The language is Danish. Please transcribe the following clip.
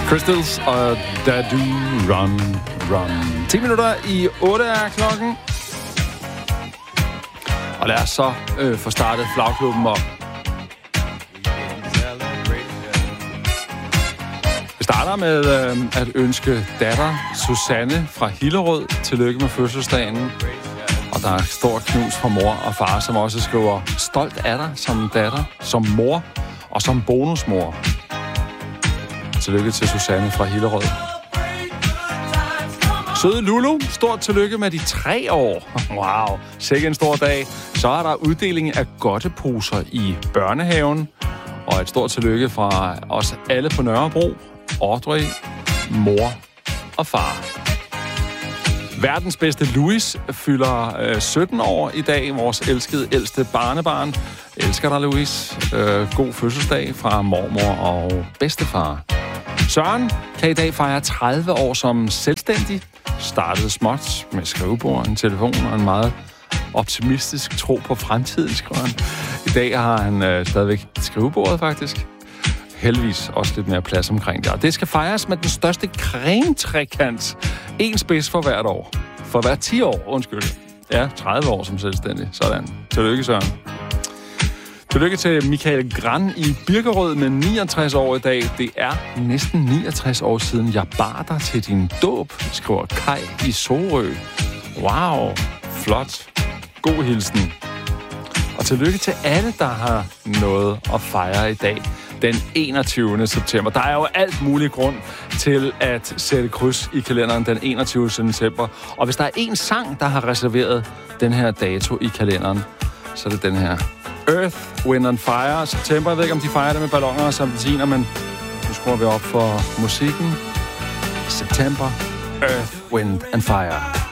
Crystals og Dadu Run Run. 10 minutter i 8 er klokken. Og lad os så få startet flagklubben op. Vi starter med at ønske datter Susanne fra Hillerød tillykke med fødselsdagen. Og der er stor knus fra mor og far, som også skriver stolt af dig som datter, som mor og som bonusmor. Tillykke til Susanne fra Hillerød. Søde Lulu, stort tillykke med de 3 år. Wow, sikke en stor dag. Så er der uddeling af godteposer i børnehaven. Og et stort tillykke fra os alle på Nørrebro. Audrey, mor og far. Verdens bedste Louis fylder 17 år i dag. Vores elskede ældste barnebarn. Elsker dig, Louis. God fødselsdag fra mormor og bedstefar. Søren kan i dag fejre 30 år som selvstændig. Startede småt med skrivebord, en telefon og en meget optimistisk tro på fremtiden, skriver han. I dag har han stadigvæk skrivebordet, faktisk. Heldigvis også lidt mere plads omkring det. Og det skal fejres med den største cremetrekant. En spids for hvert år. For hver 10 år, undskyld. Ja, 30 år som selvstændig. Sådan. Tillykke, Søren. Tillykke til Michael Gran i Birkerød med 69 år i dag. Det er næsten 69 år siden, jeg bar dig til din dåb, skriver Kai i Sorø. Wow, flot. God hilsen. Og tillykke til alle, der har noget at fejre i dag. Den 21. september. Der er jo alt mulig grund til at sætte kryds i kalenderen den 21. september. Og hvis der er en sang, der har reserveret den her dato i kalenderen, så er det den her. Earth, Wind and Fire. September, jeg ved ikke, om de fejrer det med balloner og serpentiner, men nu skruer vi op for musikken. September, Earth, Wind and Fire.